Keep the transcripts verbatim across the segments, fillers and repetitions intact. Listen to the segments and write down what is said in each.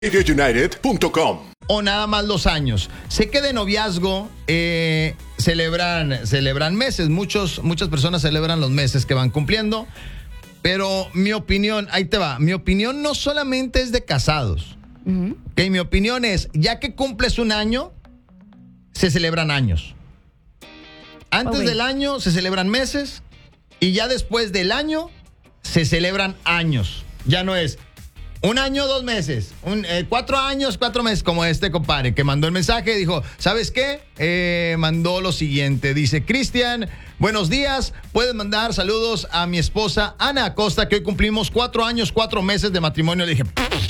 radio united punto com. O nada más los años. Sé que de noviazgo eh, celebran, celebran meses. Muchos, muchas personas celebran los meses que van cumpliendo. Pero mi opinión, ahí te va. Mi opinión no solamente es de casados. Uh-huh. Okay, mi opinión es, ya que cumples un año, se celebran años. Antes okay. del año se celebran meses. Y ya después del año se celebran años. Ya no es un año, dos meses, un, eh, cuatro años, cuatro meses, como este compadre que mandó el mensaje, dijo, ¿sabes qué? Eh, mandó lo siguiente, dice, Cristian, buenos días, puedes mandar saludos a mi esposa Ana Acosta, que hoy cumplimos cuatro años, cuatro meses de matrimonio. Le dije,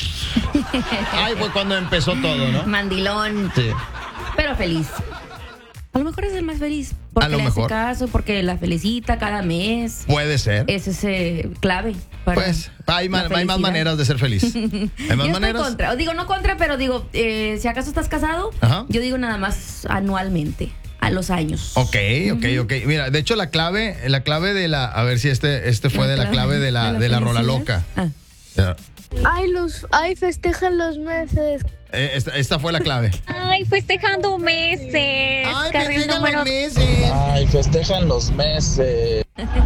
ay, fue cuando empezó todo, ¿no? Mandilón. Sí. Pero feliz. A lo mejor es el más feliz. Porque a lo le mejor. hace caso, porque la felicita cada mes. Puede ser. Es ese clave. Para pues hay, ma- hay más maneras de ser feliz. Hay más yo maneras. estoy contra. O digo, no contra, pero digo, eh, si acaso estás casado, Ajá. yo digo nada más anualmente, a los años. Ok, ok, uh-huh. ok. Mira, de hecho la clave, la clave de la, a ver si este, este fue la de la clave de la, de la, de la rola loca. Ah. Yeah. Ay, los, ay, festejan los meses. Eh, esta, esta fue la clave. Ay, festejando meses. Ay, festejan número... los meses. Ay, festejan los meses.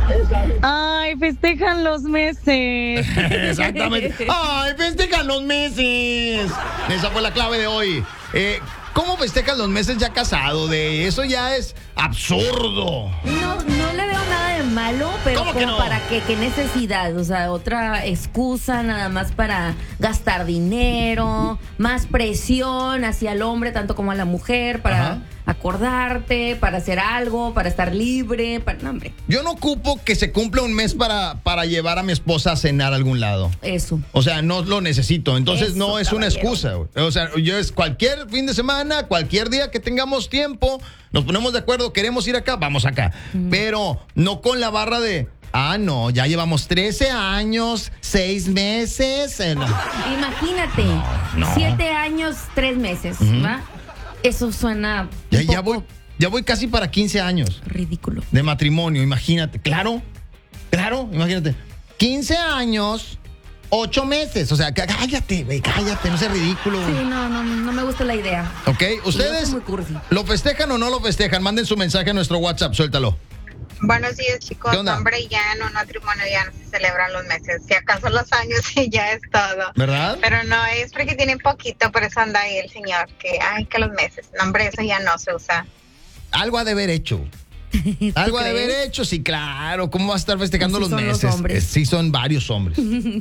Ay, festejan los meses. Exactamente. Ay, festejan los meses. Esa fue la clave de hoy. Eh, ¿Cómo festejan los meses ya casado? De eso ya es absurdo. No, no le veo nada de malo, pero ¿Cómo como que no? para qué, qué necesidad, o sea, otra excusa nada más para gastar dinero, más presión hacia el hombre tanto como a la mujer para Ajá. acordarte, para hacer algo, para estar libre, para no, hombre. Yo no ocupo que se cumpla un mes para, para llevar a mi esposa a cenar a algún lado. Eso. O sea, no lo necesito. Entonces Eso, no es caballero. una excusa, güey. O sea, yo es cualquier fin de semana, cualquier día que tengamos tiempo, nos ponemos de acuerdo, queremos ir acá, vamos acá. Mm. Pero no con la barra de, ah, no, ya llevamos trece años, seis meses. Eh, no. Imagínate, no, no. siete años, tres meses, uh-huh. ¿va? Eso suena ya, un poco ya voy, ya voy casi para quince años. Ridículo. De matrimonio, imagínate. Claro, claro, imagínate. quince años, ocho meses. O sea, cállate, güey, cállate, no seas ridículo. Sí, no, no, no me gusta la idea. Ok, ¿ustedes muy cursi. lo festejan o no lo festejan? Manden su mensaje a nuestro WhatsApp, suéltalo. Buenos días, chicos. Hombre, ya en un matrimonio ya no se celebran los meses. Si acaso los años y ya es todo. ¿Verdad? Pero no es porque tienen poquito, por eso anda ahí el señor. Que, ay, que los meses. No, hombre, eso ya no se usa. Algo ha de haber hecho. Algo ha de haber hecho, sí, claro. ¿Cómo va a estar festejando pues sí los son meses? Los hombres. Sí, son varios hombres.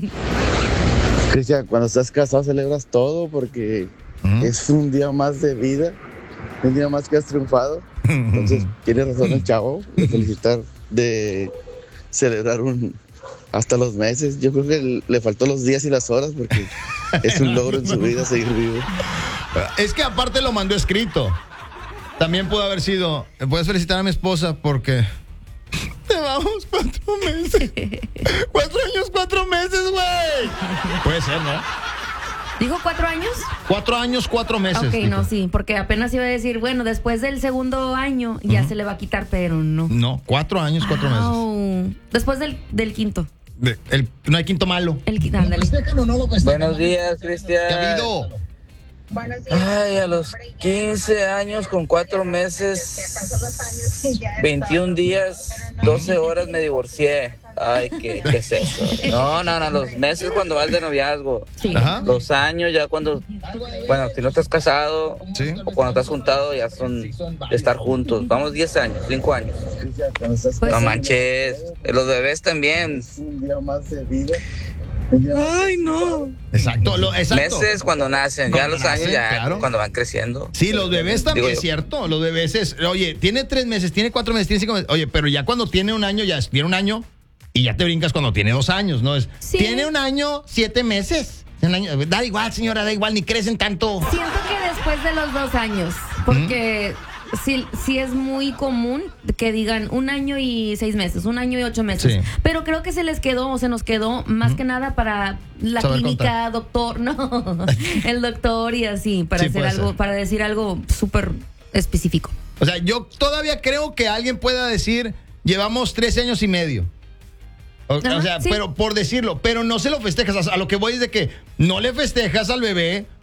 Cristian, cuando estás casado celebras todo porque uh-huh. es un día más de vida. Un día más que has triunfado. Entonces, tiene razón el chavo de felicitar, de celebrar un hasta los meses. Yo creo que le faltó los días y las horas porque es un logro en su vida seguir vivo. Es que aparte lo mandó escrito. También pudo haber sido, puedes felicitar a mi esposa porque llevamos cuatro meses. Cuatro años, cuatro meses, güey. Puede ser, ¿no? ¿Dijo cuatro años? Cuatro años, cuatro meses. Ok, dijo. no, sí, porque apenas iba a decir, bueno, después del segundo año ya uh-huh. se le va a quitar, pero no. No, cuatro años, cuatro oh. meses. Después del, del quinto. De, el, no hay quinto malo. El quinto, ándale. Buenos días, Cristian. ¿Qué ha habido? Ay, a los quince años con cuatro meses, veintiún días, doce horas me divorcié. Ay, ¿qué, qué es eso? No, no, no, los meses cuando vas de noviazgo. Sí. Ajá. Los años ya cuando, bueno, si no estás casado, sí. o cuando estás juntado ya son de estar juntos. Vamos diez años, cinco años. Pues no sí. manches, los bebés también. Un día más de vida. Ay, no. Exacto, lo, exacto. Meses cuando nacen, Cuando ya los nacen, años ya claro. cuando van creciendo. Sí, los bebés también, es cierto. Los bebés es, oye, tiene tres meses, tiene cuatro meses, tiene cinco meses. Oye, pero ya cuando tiene un año, ya tiene un año y ya te brincas cuando tiene dos años, ¿no? Es, sí. Tiene un año, siete meses. Un año, da igual, señora, da igual, ni crecen tanto. Siento que después de los dos años, porque ¿Mm? sí, sí es muy común que digan un año y seis meses, un año y ocho meses. Sí. Pero creo que se les quedó, o se nos quedó más ¿Mm? que nada para la Saber clínica, contar. doctor, no, el doctor y así, para Sí, hacer puede algo, ser. para decir algo súper específico. O sea, yo todavía creo que alguien pueda decir, llevamos trece años y medio. O, Ajá, o sea, sí. pero por decirlo, pero no se lo festejas. A lo que voy es de que no le festejas al bebé